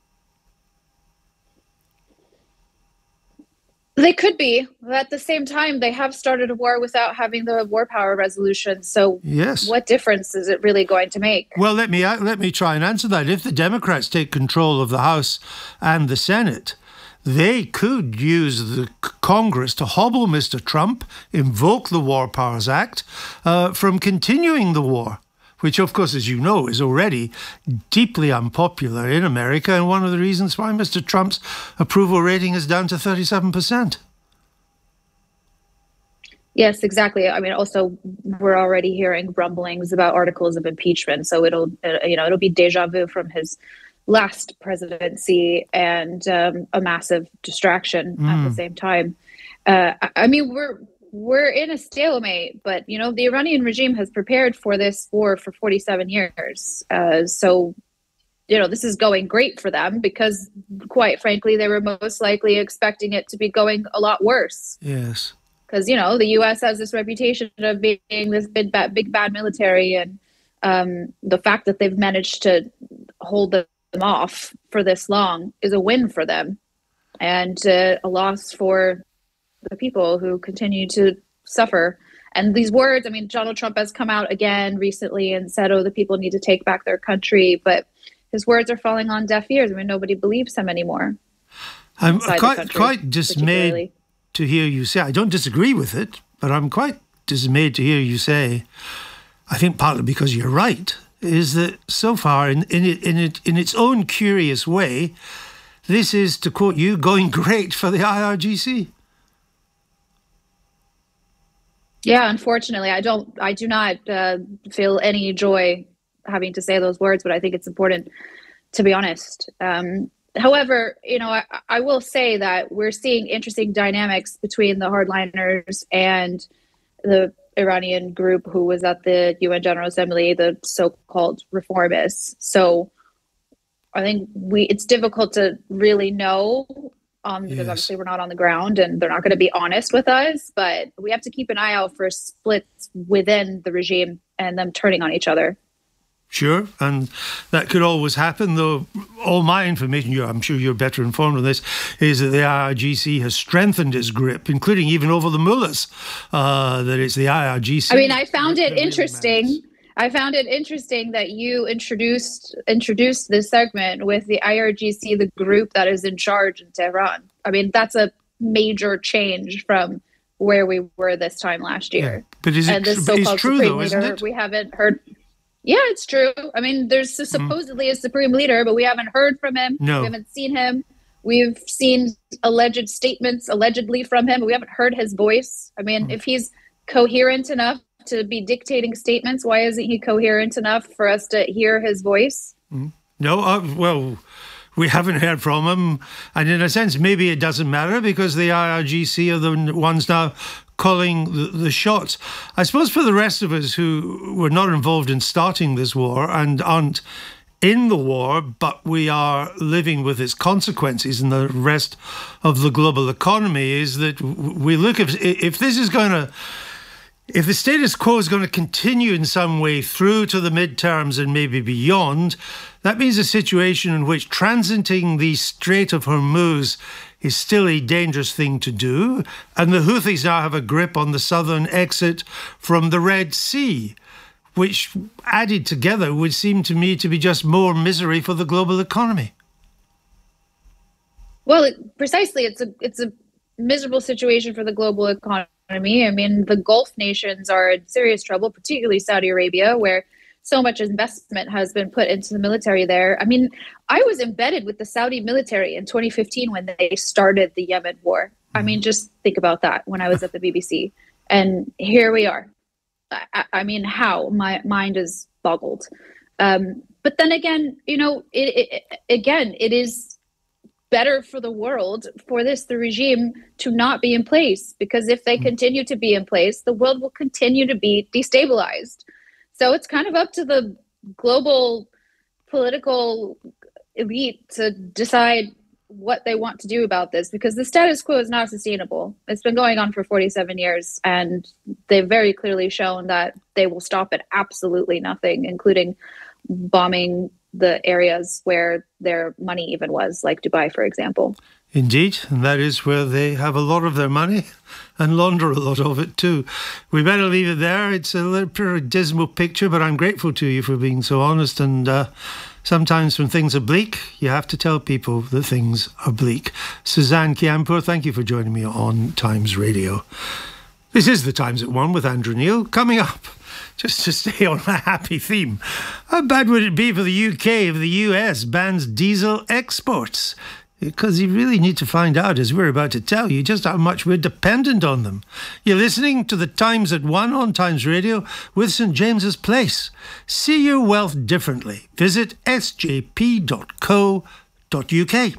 They could be. But at the same time, they have started a war without having the war power resolution. So yes. What difference is it really going to make? Well, let me let me try and answer that. If the Democrats take control of the House and the Senate, they could use the Congress to hobble Mister Trump, invoke the War Powers Act, uh, from continuing the war, which, of course, as you know, is already deeply unpopular in America, and one of the reasons why Mister Trump's approval rating is down to thirty-seven percent. Yes, exactly. I mean, also, we're already hearing rumblings about articles of impeachment, so it'll, you know, it'll be deja vu from his last presidency and um, a massive distraction mm. at the same time. Uh, I, I mean, we're We're in a stalemate, but, you know, the Iranian regime has prepared for this war for forty-seven years. Uh, so, you know, this is going great for them because, quite frankly, they were most likely expecting it to be going a lot worse. Yes. Because, you know, the U S has this reputation of being this big bad, big bad military. And um, the fact that they've managed to hold them off for this long is a win for them and uh, a loss for the people who continue to suffer. And these words, I mean, Donald Trump has come out again recently and said, oh, the people need to take back their country. But his words are falling on deaf ears. I mean, nobody believes him anymore. I'm quite, country, quite dismayed to hear you say, I don't disagree with it, but I'm quite dismayed to hear you say, I think partly because you're right, is that so far in, in, it, in, it, in its own curious way, this is, to quote you, going great for the I R G C. Yeah, unfortunately, I don't. I do not uh, feel any joy having to say those words, but I think it's important to be honest. Um, however, you know, I, I will say that we're seeing interesting dynamics between the hardliners and the Iranian group who was at the U N General Assembly, the so-called reformists. So I think we it's difficult to really know um, because yes. obviously we're not on the ground and they're not going to be honest with us, but we have to keep an eye out for splits within the regime and them turning on each other. Sure, and that could always happen, though all my information, I'm sure you're better informed on this, is that the I R G C has strengthened its grip, including even over the mullahs, uh, that it's the I R G C. I mean, I found it interesting. I found it interesting that you introduced introduced this segment with the I R G C, the group that is in charge in Tehran. I mean, that's a major change from where we were this time last year. Yeah. But is it and this tr- so-called it's true, Supreme though, leader, isn't it? We haven't heard... Yeah, it's true. I mean, there's a, supposedly mm. a supreme leader, but we haven't heard from him. No. We haven't seen him. We've seen alleged statements allegedly from him, but we haven't heard his voice. I mean, mm. if he's coherent enough to be dictating statements, why isn't he coherent enough for us to hear his voice? Mm. No, uh, well, we haven't heard from him. And in a sense, maybe it doesn't matter because the I R G C are the ones now calling the, the shots. I suppose for the rest of us who were not involved in starting this war and aren't in the war, but we are living with its consequences in the rest of the global economy, is that we look at if this is going to If the status quo is going to continue in some way through to the midterms and maybe beyond, that means a situation in which transiting the Strait of Hormuz is still a dangerous thing to do, and the Houthis now have a grip on the southern exit from the Red Sea, which, added together, would seem to me to be just more misery for the global economy. Well, it, precisely, it's a it's a miserable situation for the global economy. I mean, the Gulf nations are in serious trouble, particularly Saudi Arabia, where so much investment has been put into the military there. I mean, I was embedded with the Saudi military in twenty fifteen when they started the Yemen war. I mean, just think about that when I was at the B B C. And here we are. I, I mean, how? My mind is boggled. Um, but then again, you know, it, it, again, it is better for the world for this, the regime, to not be in place, because if they continue to be in place, the world will continue to be destabilized. So it's kind of up to the global political elite to decide what they want to do about this, because the status quo is not sustainable. It's been going on for forty-seven years, and they've very clearly shown that they will stop at absolutely nothing, including bombing the areas where their money even was, like Dubai, for example. Indeed, and that is where they have a lot of their money and launder a lot of it too. We better leave it there. It's a little pretty dismal picture, but I'm grateful to you for being so honest. And uh, sometimes when things are bleak, you have to tell people that things are bleak. Suzanne Kianpour, thank you for joining me on Times Radio. This is The Times at One with Andrew Neil. Coming up, just to stay on a happy theme, how bad would it be for the U K if the U S bans diesel exports? Because you really need to find out, as we're about to tell you, just how much we're dependent on them. You're listening to The Times at One on Times Radio with St James's Place. See your wealth differently. Visit s j p dot co dot u k.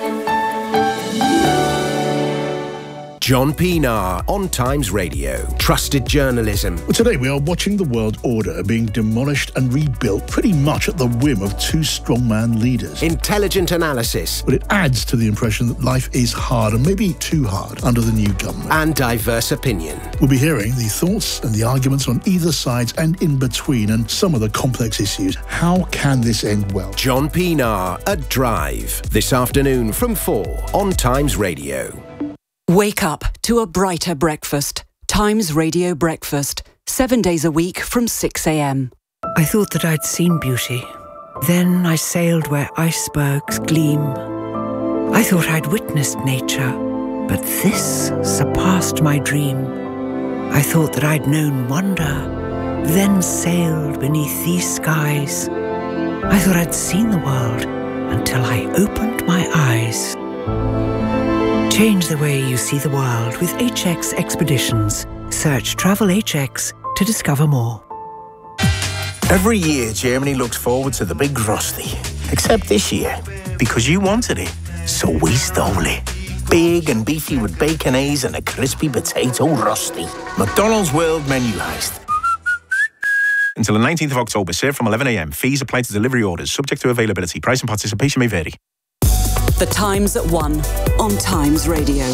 John Pienaar on Times Radio. Trusted journalism. Well, today we are watching the world order being demolished and rebuilt pretty much at the whim of two strongman leaders. Intelligent analysis. But it adds to the impression that life is hard, and maybe too hard, under the new government. And diverse opinion. We'll be hearing the thoughts and the arguments on either side and in between, and some of the complex issues. How can this end well? John Pienaar at Drive. This afternoon from four on Times Radio. Wake up to a brighter breakfast. Times Radio Breakfast. Seven days a week from six a.m. I thought that I'd seen beauty. Then I sailed where icebergs gleam. I thought I'd witnessed nature, but this surpassed my dream. I thought that I'd known wonder, then sailed beneath these skies. I thought I'd seen the world until I opened my eyes. Change the way you see the world with H X Expeditions. Search Travel H X to discover more. Every year, Germany looks forward to the big Frosty. Except this year, because you wanted it, so we stole it. Big and beefy with bacon, eggs, and a crispy potato Rusty. McDonald's World Menu Heist. Until the nineteenth of October, served from eleven a m. Fees apply to delivery orders, subject to availability. Price and participation may vary. The Times at one on Times Radio.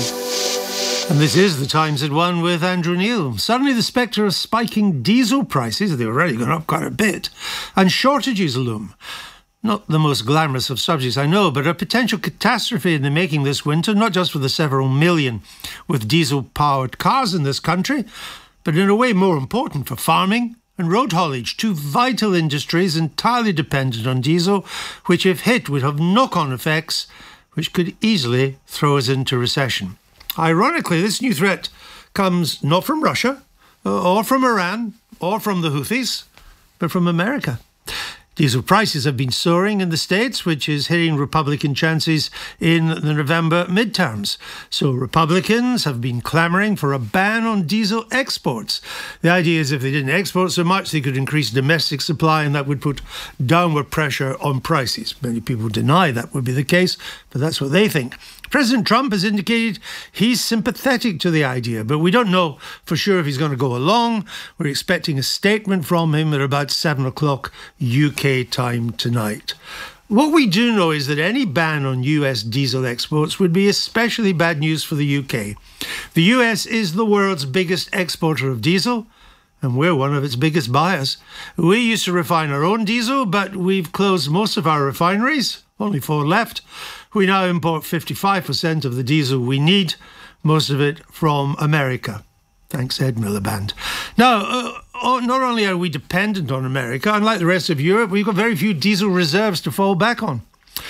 And this is the Times at One with Andrew Neil. Suddenly the spectre of spiking diesel prices, they've already gone up quite a bit, and shortages loom. Not the most glamorous of subjects, I know, but a potential catastrophe in the making this winter, not just for the several million with diesel-powered cars in this country, but in a way more important for farming and road haulage, two vital industries entirely dependent on diesel, which if hit would have knock-on effects which could easily throw us into recession. Ironically, this new threat comes not from Russia, or from Iran, or from the Houthis, but from America. Diesel prices have been soaring in the States, which is hitting Republican chances in the November midterms. So Republicans have been clamouring for a ban on diesel exports. The idea is if they didn't export so much, they could increase domestic supply, and that would put downward pressure on prices. Many people deny that would be the case, but that's what they think. President Trump has indicated he's sympathetic to the idea, but we don't know for sure if he's going to go along. We're expecting a statement from him at about seven o'clock U K time tonight. What we do know is that any ban on U S diesel exports would be especially bad news for the U K. The U S is the world's biggest exporter of diesel, and we're one of its biggest buyers. We used to refine our own diesel, but we've closed most of our refineries, only four left. We now import fifty-five percent of the diesel we need, most of it from America. Thanks, Ed Miliband. Now, uh, not only are we dependent on America, unlike the rest of Europe, we've got very few diesel reserves to fall back on.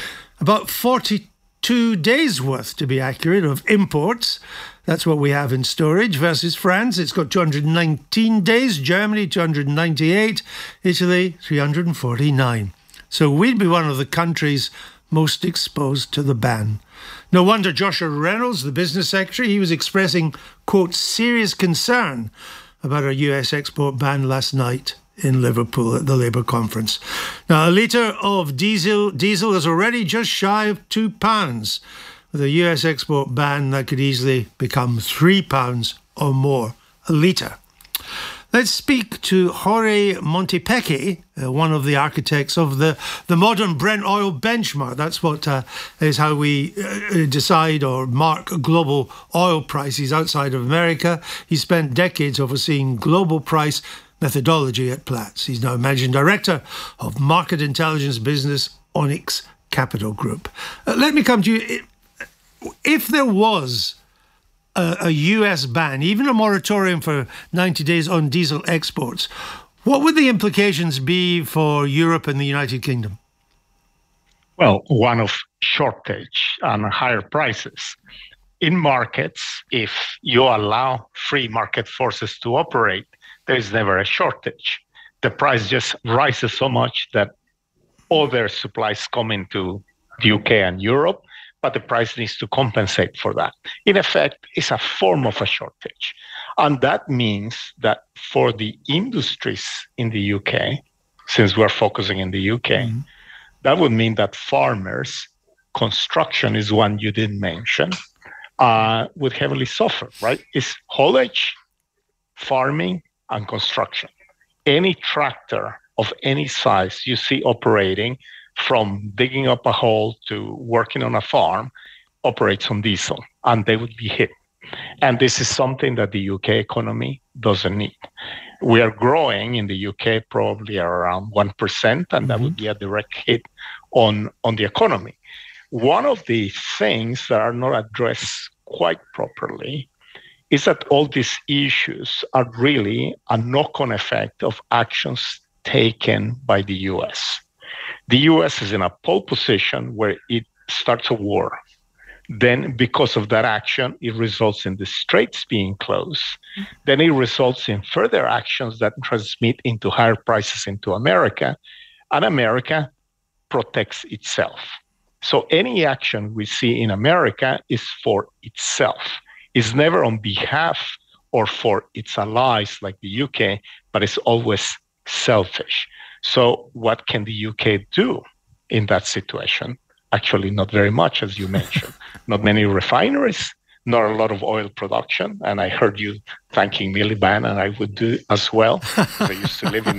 About forty-two days worth, to be accurate, of imports. That's what we have in storage versus France. It's got two hundred nineteen days, Germany two hundred ninety-eight, Italy three hundred forty-nine. So we'd be one of the countries most exposed to the ban. No wonder Joshua Reynolds, the business secretary, he was expressing, quote, serious concern about a U S export ban last night in Liverpool at the Labour conference. Now, a litre of diesel diesel is already just shy of two pounds. With a U S export ban, that could easily become three pounds or more a litre. Let's speak to Jorge Montepecchi, uh, one of the architects of the, the modern Brent oil benchmark. That's what uh, is how we uh, decide or mark global oil prices outside of America. He spent decades overseeing global price methodology at Platts. He's now managing director of market intelligence business Onyx Capital Group. Uh, let me come to you. If there was a, a U S ban, even a moratorium for ninety days on diesel exports, what would the implications be for Europe and the United Kingdom? Well, one of shortage and higher prices. In markets, if you allow free market forces to operate, there is never a shortage. The price just rises so much that other supplies come into the U K and Europe, but the price needs to compensate for that. In effect, it's a form of a shortage. And that means that for the industries in the U K, since we're focusing in the U K, mm-hmm. that would mean that farmers, construction is one you didn't mention, uh, would heavily suffer, right? It's haulage, farming, and construction. Any tractor of any size you see operating, from digging up a hole to working on a farm, operates on diesel, and they would be hit. And this is something that the U K economy doesn't need. We are growing in the U K probably around one percent, and mm-hmm. that would be a direct hit on, on the economy. One of the things that are not addressed quite properly is that all these issues are really a knock-on effect of actions taken by the U S. The U S is in a pole position where it starts a war. Then, because of that action, it results in the straits being closed. Then it results in further actions that transmit into higher prices into America, and America protects itself. So any action we see in America is for itself. It's never on behalf or for its allies like the U K, but it's always selfish. So what can the U K do in that situation? Actually, not very much, as you mentioned. Not many refineries, not a lot of oil production. And I heard you thanking Miliband, and I would do as well. I used to live in